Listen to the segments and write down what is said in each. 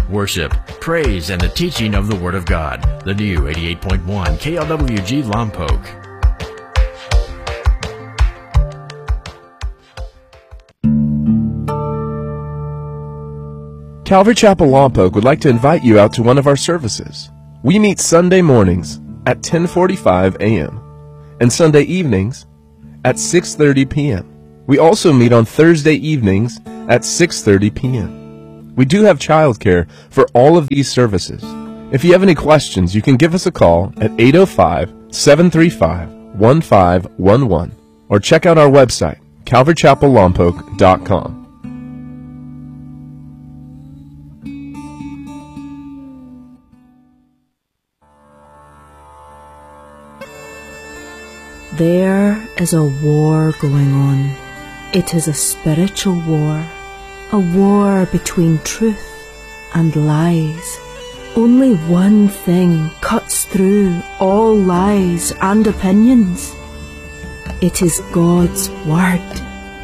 worship, praise, and the teaching of the Word of God. The new 88.1 KLWG Lompoc. Calvary Chapel Lompoc would like to invite you out to one of our services. We meet Sunday mornings at 10:45 a.m. and Sunday evenings at 6:30 p.m. We also meet on Thursday evenings at 6:30 p.m. We do have childcare for all of these services. If you have any questions, you can give us a call at 805-735-1511 or check out our website, calvarychapellompoc.com. There is a war going on. It is a spiritual war, a war between truth and lies. Only one thing cuts through all lies and opinions. It is God's Word.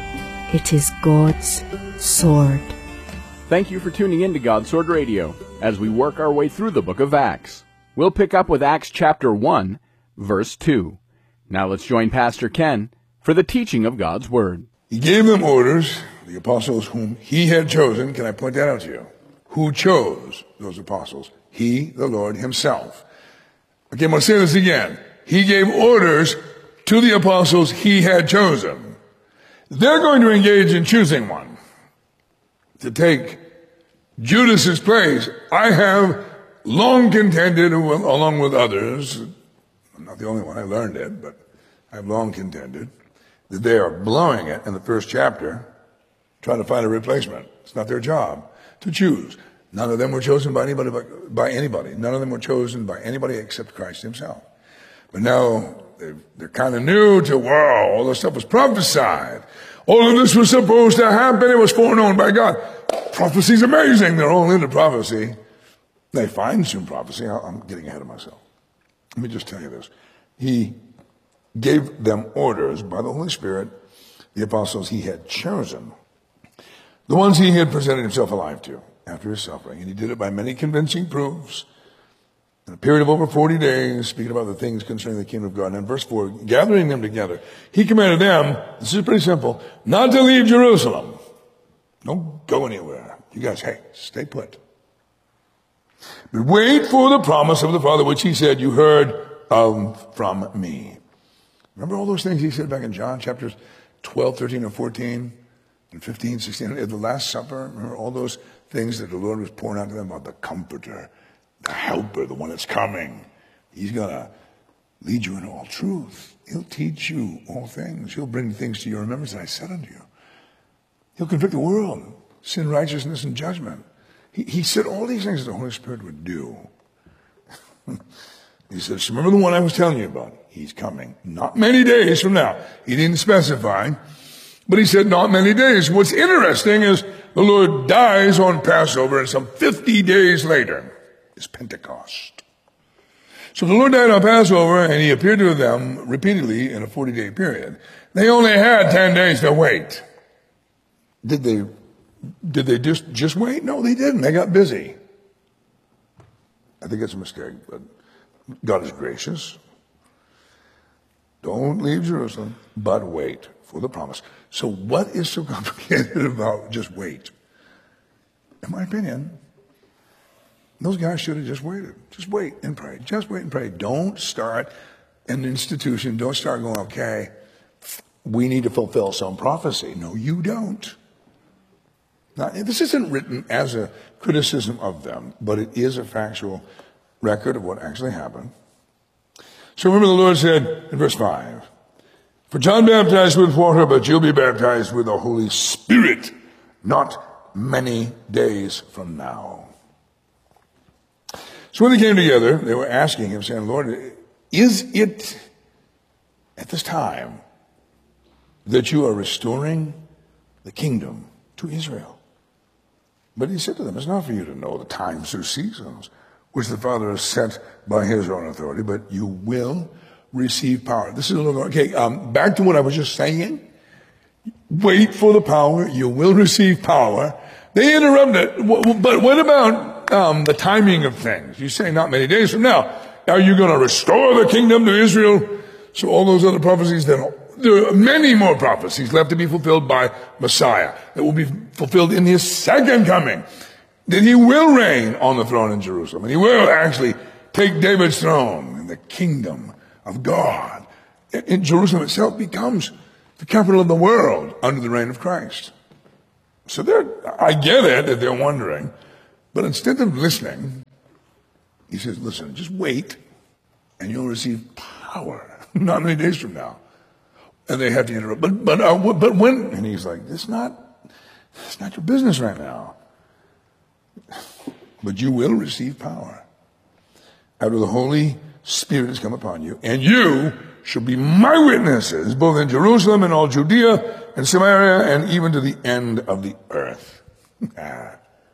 It is God's sword. Thank you for tuning in to God's Sword Radio as we work our way through the book of Acts. We'll pick up with Acts chapter 1, verse 2. Now let's join Pastor Ken for the teaching of God's Word. He gave them orders, the apostles whom he had chosen. Can I point that out to you? Who chose those apostles? He, the Lord himself. Okay, I'm going to say this again. He gave orders to the apostles he had chosen. They're going to engage in choosing one to take Judas's place. I have long contended, along with others, I'm not the only one, I learned it, but I've long contended that they are blowing it in the first chapter, trying to find a replacement. It's not their job to choose. None of them were chosen by anybody. None of them were chosen by anybody except Christ himself. But now they're kind of new to, wow, all this stuff was prophesied. All of this was supposed to happen. It was foreknown by God. Prophecy's amazing. They're all into prophecy. They fine-tune prophecy. I'm getting ahead of myself. Let me just tell you this. He gave them orders by the Holy Spirit, the apostles he had chosen, the ones he had presented himself alive to after his suffering. And he did it by many convincing proofs in a period of over 40 days, speaking about the things concerning the kingdom of God. And in verse 4, gathering them together, he commanded them, this is pretty simple, not to leave Jerusalem. Don't go anywhere. You guys, hey, stay put. But wait for the promise of the Father, which he said, you heard of from me. Remember all those things he said back in John chapters 12, 13, and 14, and 15, 16, at the Last Supper? Remember all those things that the Lord was pouring out to them about the Comforter, the Helper, the one that's coming. He's going to lead you in all truth. He'll teach you all things. He'll bring things to your remembrance that I said unto you. He'll convict the world, sin, righteousness, and judgment. He said all these things that the Holy Spirit would do. He says, remember the one I was telling you about? He's coming. Not many days from now. He didn't specify, but he said not many days. What's interesting is the Lord dies on Passover, and some 50 days later is Pentecost. So the Lord died on Passover, and he appeared to them repeatedly in a 40-day period. They only had 10 days to wait. Did they just wait? No, they didn't. They got busy. I think it's a mistake, but God is gracious. Don't leave Jerusalem, but wait for the promise. So what is so complicated about just wait? In my opinion, those guys should have just waited. Just wait and pray. Just wait and pray. Don't start an institution. Don't start going, okay, we need to fulfill some prophecy. No, you don't. Now, this isn't written as a criticism of them, but it is a factual record of what actually happened. So remember the Lord said in verse 5, for John baptized with water, but you'll be baptized with the Holy Spirit not many days from now. So when they came together, they were asking him, saying, Lord, is it at this time that you are restoring the kingdom to Israel? But he said to them, it's not for you to know the times or seasons which the Father has set by his own authority, but you will receive power. This is a little, okay, back to what I was just saying. Wait for the power. You will receive power. They interrupted. But what about the timing of things. You say not many days from now, are you going to restore the kingdom to Israel? So all those other prophecies, there are many more prophecies left to be fulfilled by Messiah that will be fulfilled in his second coming. That he will reign on the throne in Jerusalem. And he will actually take David's throne, and the kingdom of God in Jerusalem itself becomes the capital of the world under the reign of Christ. So I get it that they're wondering, but instead of listening, he says, listen, just wait, and you'll receive power not many days from now. And they have to interrupt. But when? And he's like, it's not your business right now. But you will receive power after the Holy Spirit has come upon you, and you shall be my witnesses, both in Jerusalem and all Judea and Samaria and even to the end of the earth. The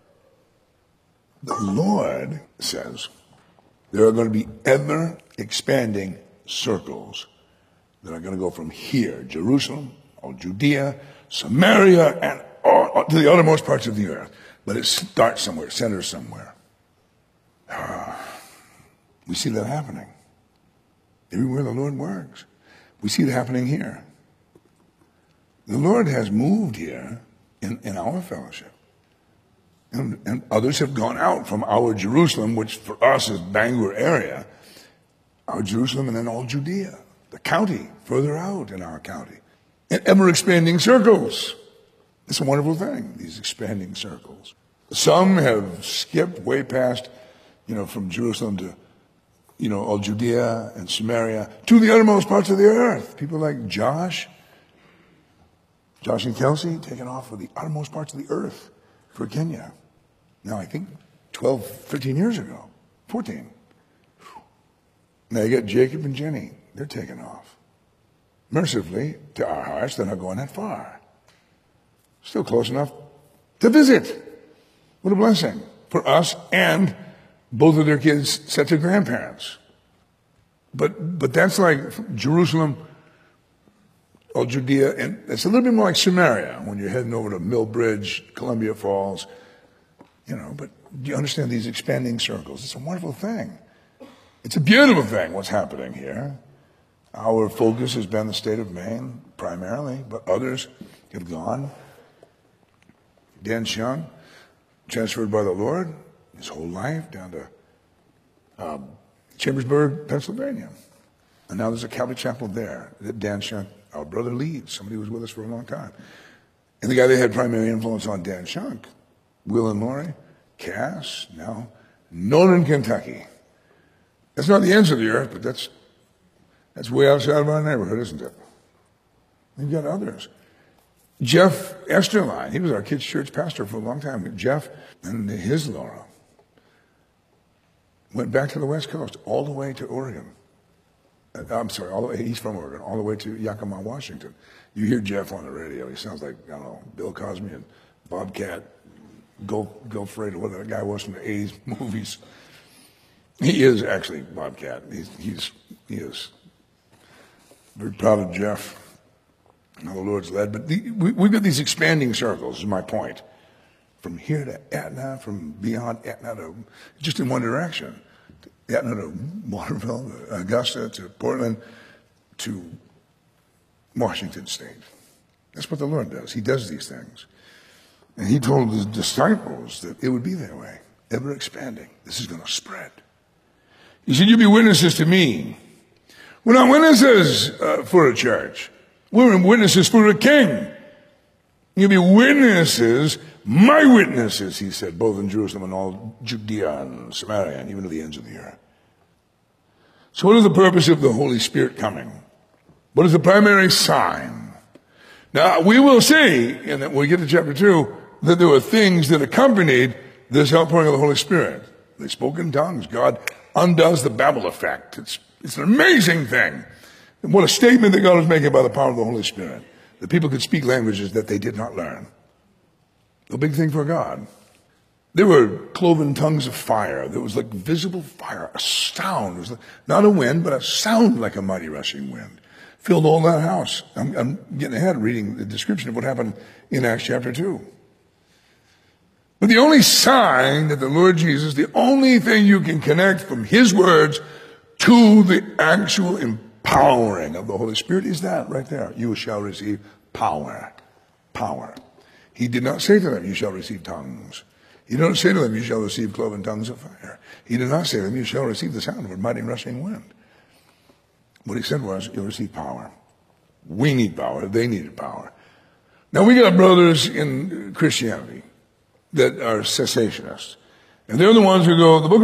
Lord says there are going to be ever expanding circles that are going to go from here, Jerusalem, all Judea, Samaria, and all, to the uttermost parts of the earth. But it starts somewhere, it centers somewhere. We see that happening. Everywhere the Lord works. We see it happening here. The Lord has moved here in our fellowship. And others have gone out from our Jerusalem, which for us is Bangor area, our Jerusalem, and then all Judea, the county, further out in our county. And ever-expanding circles. It's a wonderful thing, these expanding circles. Some have skipped way past, from Jerusalem to, all Judea and Samaria to the uttermost parts of the earth. People like Josh and Kelsey taking off for the uttermost parts of the earth for Kenya. Now, I think 12, 13 years ago, 14. Now you got Jacob and Jenny. They're taking off. Mercifully, to our hearts, they're not going that far. Still close enough to visit. What a blessing for us and both of their kids' sets of grandparents. But that's like Jerusalem, all Judea, and it's a little bit more like Samaria when you're heading over to Millbridge, Columbia Falls, but you understand these expanding circles. It's a wonderful thing. It's a beautiful thing what's happening here. Our focus has been the state of Maine primarily, but others have gone. Dan Xiong, transferred by the Lord his whole life down to Chambersburg, Pennsylvania. And now there's a Catholic chapel there that Dan Xiong, our brother, leads, somebody who was with us for a long time. And the guy that had primary influence on Dan Xiong, Will and Lori, Cass, now Nolan, Kentucky. That's not the ends of the earth, but that's way outside of our neighborhood, isn't it? We've got others. Jeff Esterline, he was our kids' church pastor for a long time. Jeff and his Laura went back to the West Coast, all the way to Oregon. I'm sorry, all the way, he's from Oregon, all the way to Yakima, Washington. You hear Jeff on the radio. He sounds like, Bill Cosby and Bobcat, Goldfried, or whatever that guy was from the 80s movies. He is actually Bobcat. He is very proud of Jeff, how the Lord's led. But we've got these expanding circles, is my point. From here to Etna, from beyond Etna to just in one direction. Etna to Waterville, Augusta to Portland to Washington State. That's what the Lord does. He does these things. And he told his disciples that it would be that way, ever expanding. This is going to spread. He said, you'll be witnesses to me. We're not witnesses for a church. We're witnesses for a king. You'll be witnesses, my witnesses, he said, both in Jerusalem and all Judea and Samaria and even to the ends of the earth. So what is the purpose of the Holy Spirit coming? What is the primary sign? Now, we will see, and when we get to chapter 2, that there were things that accompanied this outpouring of the Holy Spirit. They spoke in tongues. God undoes the Babel effect. It's an amazing thing. And what a statement that God was making by the power of the Holy Spirit. That people could speak languages that they did not learn. A big thing for God. There were cloven tongues of fire. There was like visible fire, a sound. It was like, not a wind, but a sound like a mighty rushing wind. Filled all that house. I'm getting ahead reading the description of what happened in Acts chapter 2. But the only sign that the Lord Jesus, the only thing you can connect from his words to the actual empowering of the Holy Spirit is that right there. You shall receive power. Power. He did not say to them, you shall receive tongues. He did not say to them, you shall receive cloven tongues of fire. He did not say to them, you shall receive the sound of a mighty rushing wind. What he said was, you'll receive power. We need power. They needed power. Now we got brothers in Christianity that are cessationists. And they're the ones who go, the book of